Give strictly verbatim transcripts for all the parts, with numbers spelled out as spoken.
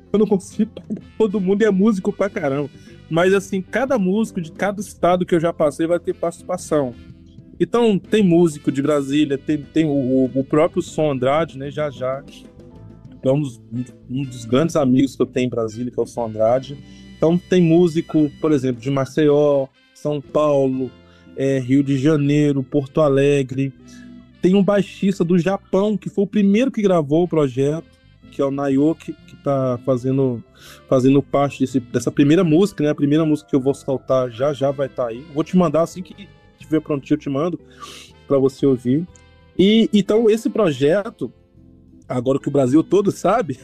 Eu não consigo pagar todo mundo, e é músico pra caramba. Mas assim, cada músico de cada estado que eu já passei vai ter participação. Então, tem músico de Brasília, tem, tem o, o próprio Som Andrade, né? Já já. É um dos, um dos grandes amigos que eu tenho em Brasília, que é o Som Andrade. Então, tem músico, por exemplo, de Maceió, São Paulo, é, Rio de Janeiro, Porto Alegre. Tem um baixista do Japão, que foi o primeiro que gravou o projeto, que é o Naoki, que está fazendo, fazendo parte desse, dessa primeira música, né? A primeira música que eu vou soltar já já vai estar aí. Vou te mandar assim que estiver prontinho, eu te mando para você ouvir. E então esse projeto, agora que o Brasil todo sabe,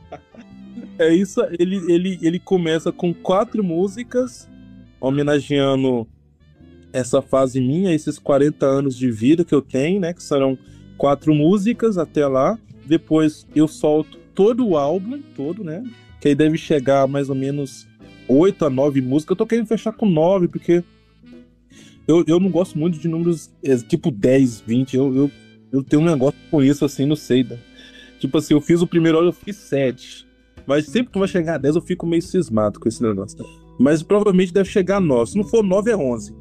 é isso. Ele, ele, ele começa com quatro músicas, homenageando essa fase minha, esses quarenta anos de vida que eu tenho, né? Que serão quatro músicas até lá. Depois eu solto todo o álbum, todo, né? Que aí deve chegar a mais ou menos oito a nove músicas. Eu tô querendo fechar com nove, porque eu, eu não gosto muito de números é, tipo dez, vinte. Eu, eu, eu tenho um negócio com isso, assim, não sei. Né? Tipo assim, eu fiz o primeiro ano, eu fiz sete. Mas sempre que vai chegar a dez, eu fico meio cismado com esse negócio. Mas provavelmente deve chegar a nove. Se não for nove, é onze.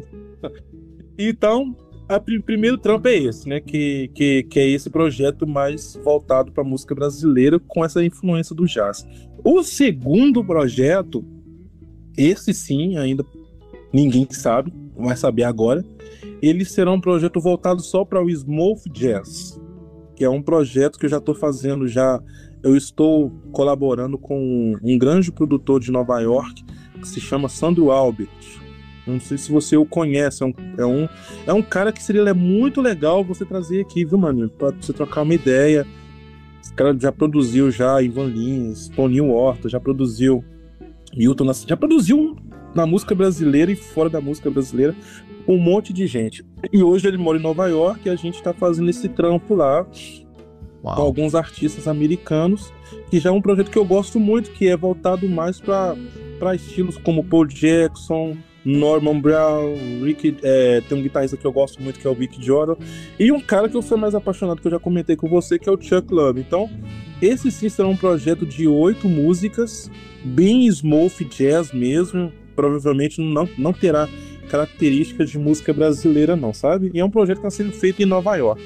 Então, o pr- primeiro trampo é esse, né? Que, que, que é esse projeto mais voltado para música brasileira com essa influência do jazz. O segundo projeto, esse sim, ainda ninguém sabe, vai saber agora. Ele será um projeto voltado só para o smooth jazz, que é um projeto que eu já estou fazendo já. Eu estou colaborando com um grande produtor de Nova York que se chama Sandro Albert. Não sei se você o conhece, é um, é um, é um cara que seria muito legal você trazer aqui, viu, mano? Pra você trocar uma ideia. Esse cara já produziu já Ivan Lins, Toninho Horta, já produziu Milton Nascimento, já produziu na música brasileira e fora da música brasileira um monte de gente. E hoje ele mora em Nova York e a gente tá fazendo esse trampo lá Uau. com alguns artistas americanos, que já é um projeto que eu gosto muito, que é voltado mais para para estilos como Paul Jackson, Norman Brown, Rick, é, tem um guitarrista que eu gosto muito, que é o Rick Jordan, e um cara que eu sou mais apaixonado, que eu já comentei com você, que é o Chuck Love. Então, esse sim será um projeto de oito músicas, bem smooth jazz mesmo, provavelmente não, não terá características de música brasileira não, sabe? E é um projeto que está sendo feito em Nova York.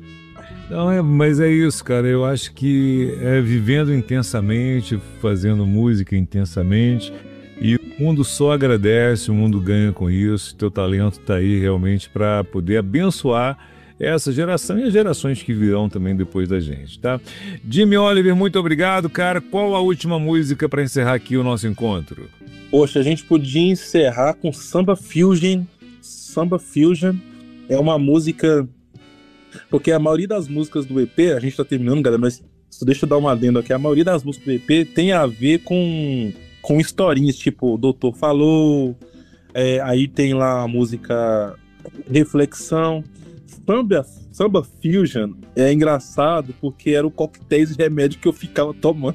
Não, é, mas é isso, cara. Eu acho que é vivendo intensamente, fazendo música intensamente, e o mundo só agradece, o mundo ganha com isso. Teu talento tá aí realmente para poder abençoar essa geração e as gerações que virão também depois da gente, tá? Jimmy Oliver, muito obrigado, cara. Qual a última música para encerrar aqui o nosso encontro? Poxa, a gente podia encerrar com Samba Fusion. Samba Fusion é uma música... Porque a maioria das músicas do E P, a gente tá terminando, galera, mas deixa eu dar uma adendo aqui. A maioria das músicas do E P tem a ver com, com historinhas, tipo o Doutor Falou, é, aí tem lá a música Reflexão. Samba, Samba Fusion é engraçado porque era o coquetel de remédio que eu ficava tomando.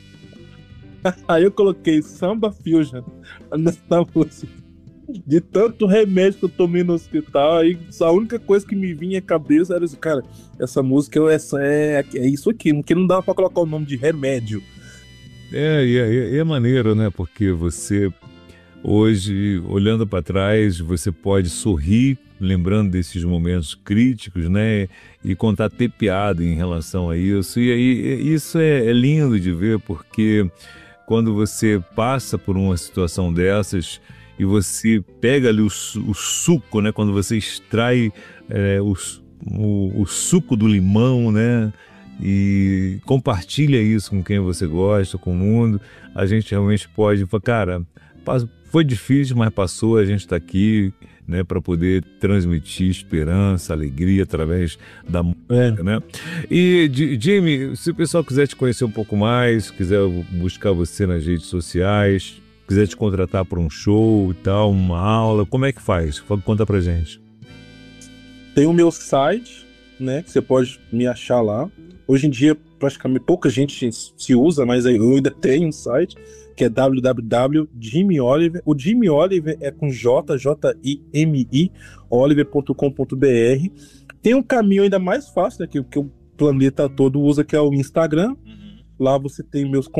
Aí eu coloquei Samba Fusion nessa música. De tanto remédio que eu tomei no hospital, aí a única coisa que me vinha à cabeça era isso, cara, essa música essa é, é isso aqui, porque não dava pra colocar o nome de remédio. É, e é, é maneiro, né? Porque você, hoje, olhando para trás, você pode sorrir, lembrando desses momentos críticos, né? E contar ter piada em relação a isso. E aí, isso é, é lindo de ver, porque quando você passa por uma situação dessas e você pega ali o, o suco, né? Quando você extrai é, o, o, o suco do limão, né? E compartilha isso com quem você gosta, com o mundo, a gente realmente pode falar, cara, foi difícil, mas passou, a gente está aqui, né, para poder transmitir esperança, alegria através da música, É. né? E, Jimmy, se o pessoal quiser te conhecer um pouco mais, quiser buscar você nas redes sociais, quiser te contratar para um show e tal, uma aula, como é que faz? Conta pra gente. Tem o meu site, né, que você pode me achar lá. Hoje em dia, praticamente pouca gente se usa, mas eu ainda tenho um site, que é w w w ponto jimmy oliver. O Jimmy Oliver é com J, J I M I, oliver ponto com ponto b r. Tem um caminho ainda mais fácil, né, que, que o planeta todo usa, que é o Instagram. Lá você tem meus